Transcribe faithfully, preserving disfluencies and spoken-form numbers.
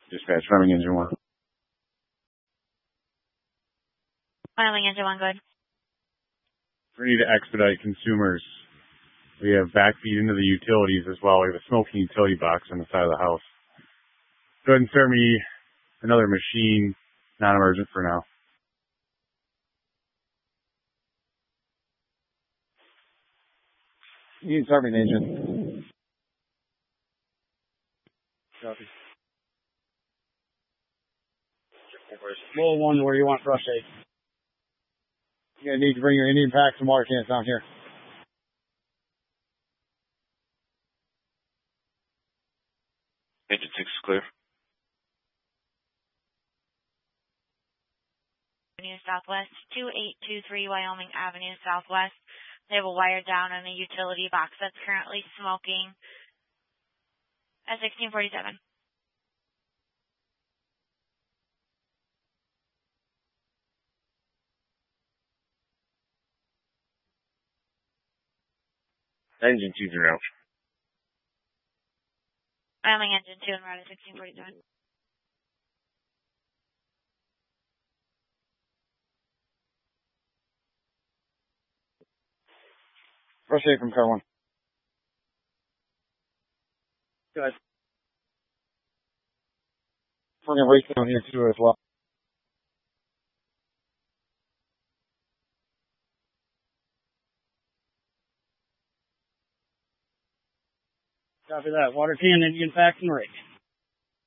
Dispatch, running engine one. Filing engine one, good. We need to expedite consumers. We have backfeed into the utilities as well. We have a smoking utility box on the side of the house. Go ahead and start me another machine, non-emergent for now. You need to start me an engine. Copy. Roll one where you want brush aid. You're going to need to bring your Indian packs and water cans down here. Engine six is clear. Avenue Southwest, two eight two three Wyoming Avenue Southwest. They have a wire down on a utility box that's currently smoking at sixteen forty-seven. Engine two zero. Wyoming engine two and route at sixteen forty-seven. Brush aid from car one. Good. We're going to race down here too as well. Copy that. Water can, Indian packs, and rake.